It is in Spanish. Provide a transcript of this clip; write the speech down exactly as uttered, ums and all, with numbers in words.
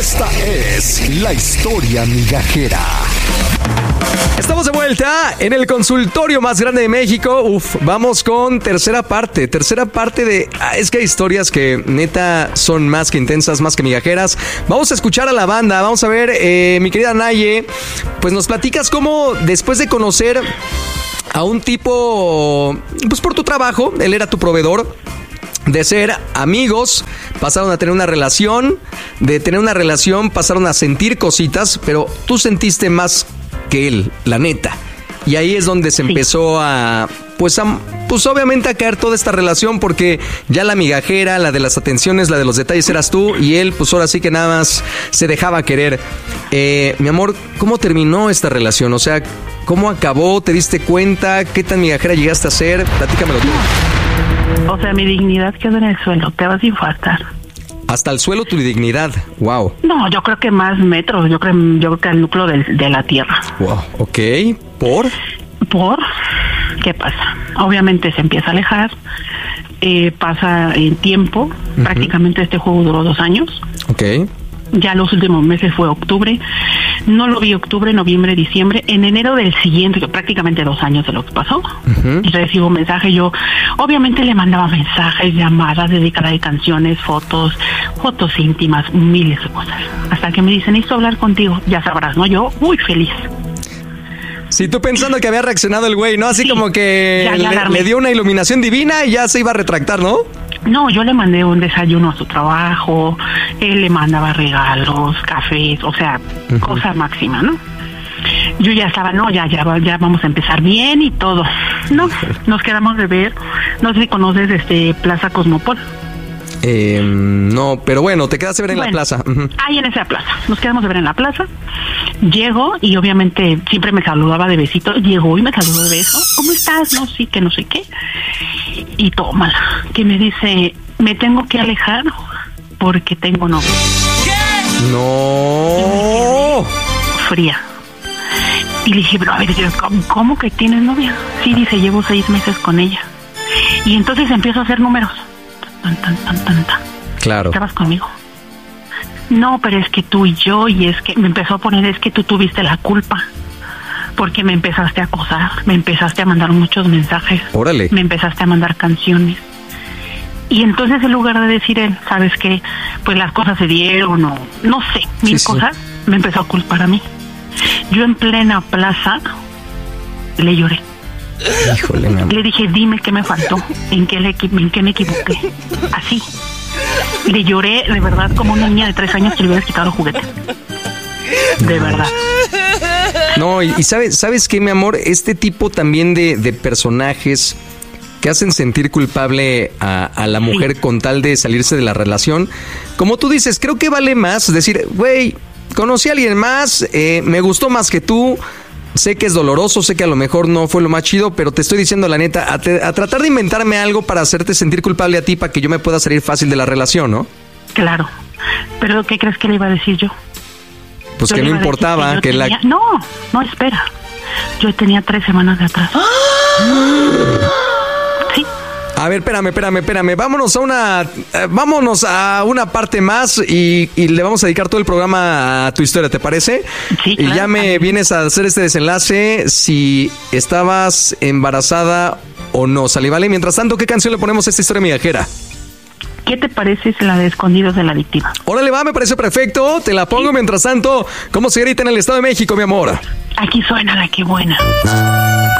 Esta es la historia migajera. Estamos de vuelta en el consultorio más grande de México. Uf, vamos con tercera parte. Tercera parte de... Ah, es que hay historias que neta son más que intensas, más que migajeras. Vamos a escuchar a la banda. Vamos a ver, eh, mi querida Naye, pues nos platicas cómo después de conocer a un tipo, pues por tu trabajo, él era tu proveedor, de ser amigos, pasaron a tener una relación, de tener una relación pasaron a sentir cositas, pero tú sentiste más que él, la neta. Y ahí es donde se empezó a, pues, a, pues obviamente a caer toda esta relación, porque ya la migajera, la de las atenciones, la de los detalles eras tú, y él, pues ahora sí que nada más se dejaba querer. Eh, mi amor, ¿cómo terminó esta relación? O sea, ¿cómo acabó? ¿Te diste cuenta? ¿Qué tan migajera llegaste a ser? Platícamelo tú. O sea, mi dignidad quedó en el suelo, te vas a infartar. Hasta el suelo tu dignidad, wow. No, yo creo que más metros, yo creo, yo creo que al núcleo de, de la tierra. Wow, ok, ¿por? ¿Por? ¿Qué pasa? Obviamente se empieza a alejar, eh, pasa el tiempo, uh-huh. Prácticamente este juego duró dos años. Ok. Ya los últimos meses fue octubre, no lo vi octubre, noviembre, diciembre, en enero del siguiente, prácticamente dos años de lo que pasó, uh-huh. Recibo un mensaje, yo obviamente le mandaba mensajes, llamadas, dedicadas de canciones, fotos, fotos íntimas, miles de cosas, hasta que me dicen, necesito hablar contigo, ya sabrás, ¿no? Yo, muy feliz. Sí, tú pensando que había reaccionado el güey, ¿no? Así sí, como que ya, ya le, le dio una iluminación divina y ya se iba a retractar, ¿no? No, yo le mandé un desayuno a su trabajo, él le mandaba regalos, cafés, o sea, uh-huh. Cosa máxima, ¿no? Yo ya estaba, no, ya, ya, ya vamos a empezar bien y todo. No, nos quedamos de ver, no sé si conoces este Plaza Cosmopol. Eh, no, pero bueno, te quedaste de ver en bueno, la plaza. Uh-huh. Ahí en esa plaza, nos quedamos de ver en la plaza. Llego y obviamente siempre me saludaba de besito. Llegó y me saludó de beso. ¿Cómo estás? No, sí, que no sé qué. Y toma, que me dice, me tengo que alejar porque tengo novio. ¿Qué? No. Fría. Y le dije, pero a ver, ¿cómo, ¿cómo que tienes novia? Sí, dice, llevo seis meses con ella. Y entonces empiezo a hacer números. Tan, tan, tan, tan, tan. Claro. ¿Estabas conmigo? No, pero es que tú y yo, y es que me empezó a poner, es que tú tuviste la culpa, porque me empezaste a acosar, me empezaste a mandar muchos mensajes. Órale. Me empezaste a mandar canciones. Y entonces en lugar de decir él, ¿sabes qué? Pues las cosas se dieron, o no sé, mil sí, cosas, sí. Me empezó a culpar a mí. Yo en plena plaza le lloré. Híjole, mi amor. Le dije, dime qué me faltó, en qué, le, en qué me equivoqué. Así. Le lloré, de verdad, como una niña de tres años que le hubieras quitado el juguete. De verdad. No, y, y sabes, ¿sabes qué, mi amor? Este tipo también de, de personajes que hacen sentir culpable a, a la mujer sí. Con tal de salirse de la relación. Como tú dices, creo que vale más decir, güey, conocí a alguien más, eh, me gustó más que tú. Sé que es doloroso, sé que a lo mejor no fue lo más chido, pero te estoy diciendo la neta, a, te, a tratar de inventarme algo para hacerte sentir culpable a ti, para que yo me pueda salir fácil de la relación, ¿no? Claro, pero ¿qué crees que le iba a decir yo? Pues yo que no importaba, que, que tenía... la... No, no, espera, yo tenía tres semanas de atrás. Sí. A ver, espérame, espérame, espérame. Vámonos a una, eh, vámonos a una parte más y, y le vamos a dedicar todo el programa a tu historia, ¿te parece? Sí, y claro. Ya me vienes a hacer este desenlace si estabas embarazada o no, ¿sale? Vale. Mientras tanto, ¿qué canción le ponemos a esta historia migajera? ¿Qué te parece si la de Escondidos de la Adictiva? Órale, va, me parece perfecto. Te la pongo. Sí. Mientras tanto, ¿cómo se grita en el Estado de México, mi amor? Aquí suena la que buena.